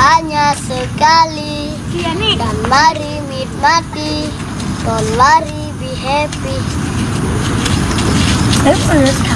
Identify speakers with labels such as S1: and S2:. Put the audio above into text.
S1: hanya sekali. Dan mari nikmati. Don't worry, be happy.